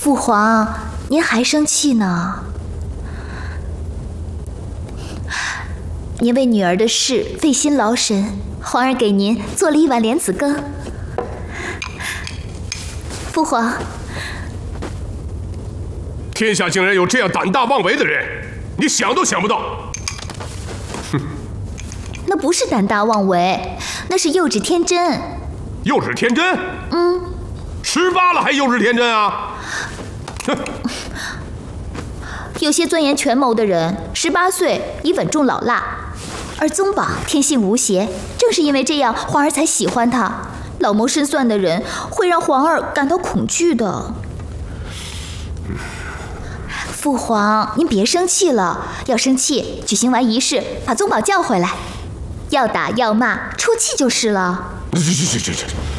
父皇，您还生气呢？您为女儿的事费心劳神，皇儿给您做了一碗莲子羹。父皇， 天下竟然有这样胆大妄为的人，你想都想不到。哼， 那不是胆大妄为，那是幼稚天真。 幼稚天真？18了还幼稚天真啊？哼！ 有些钻研权谋的人，18岁已稳重老辣，而宗宝天性无邪，正是因为这样，皇儿才喜欢他。老谋深算的人会让皇儿感到恐惧的。父皇，您别生气了，要生气，举行完仪式，把宗宝叫回来，要打要骂，出气就是了。 这。